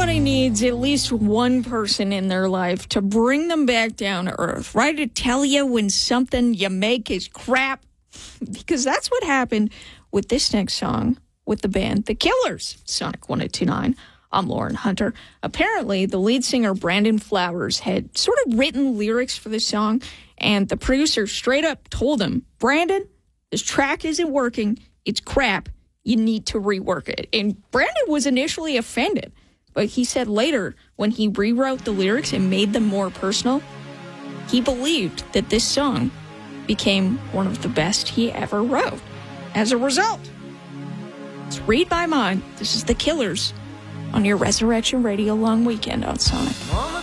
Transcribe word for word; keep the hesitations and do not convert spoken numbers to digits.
Everybody needs at least one person in their life to bring them back down to earth, right? To tell you when something you make is crap. Because that's what happened with this next song with the band The Killers. Sonic one oh two nine. I'm Lauren Hunter. Apparently, the lead singer Brandon Flowers had sort of written lyrics for this song, and the producer straight up told him, Brandon, this track isn't working. It's crap. You need to rework it. And Brandon was initially offended, but he said later, when he rewrote the lyrics and made them more personal, he believed that this song became one of the best he ever wrote. As a result, let's read my mind. This is The Killers on your Resurrection Radio long weekend on Sonic.